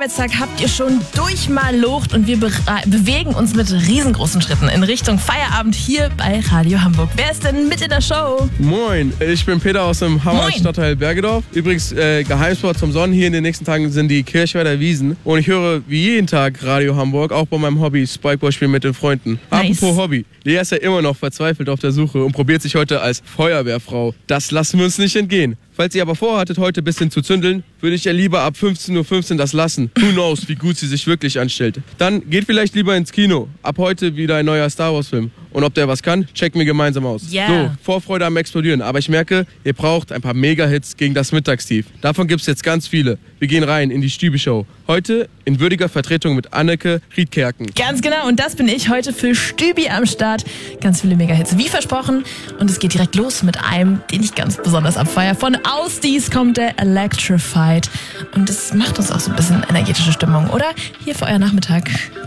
Arbeitstag habt ihr schon durchmalocht und wir bewegen uns mit riesengroßen Schritten in Richtung Feierabend hier bei Radio Hamburg. Wer ist denn mit in der Show? Moin, ich bin Peter aus dem Hammer Stadtteil Bergedorf. Übrigens, Geheimspot zum Sonnen hier in den nächsten Tagen sind die Kirchweider Wiesen. Und ich höre wie jeden Tag Radio Hamburg, auch bei meinem Hobby Spikeball spielen mit den Freunden. Nice. Apropos Hobby, Lea ist ja immer noch verzweifelt auf der Suche und probiert sich heute als Feuerwehrfrau. Das lassen wir uns nicht entgehen. Falls ihr aber vorhattet, heute ein bisschen zu zündeln, würde ich ja lieber ab 15:15 Uhr das lassen. Who knows, wie gut sie sich wirklich anstellt. Dann geht vielleicht lieber ins Kino. Ab heute wieder ein neuer Star Wars Film. Und ob der was kann, checken wir gemeinsam aus. Yeah. So, Vorfreude am Explodieren. Aber ich merke, ihr braucht ein paar Mega-Hits gegen das Mittagstief. Davon gibt's jetzt ganz viele. Wir gehen rein in die Stübi-Show. Heute in würdiger Vertretung mit Anneke Riedkerken. Ganz genau, und das bin ich heute für Stübi am Start. Ganz viele Mega-Hits, wie versprochen. Und es geht direkt los mit einem, den ich ganz besonders abfeiere. Von Ausdies kommt der Electrified. Und das macht uns auch so ein bisschen energetische Stimmung, oder? Hier für euer Nachmittag.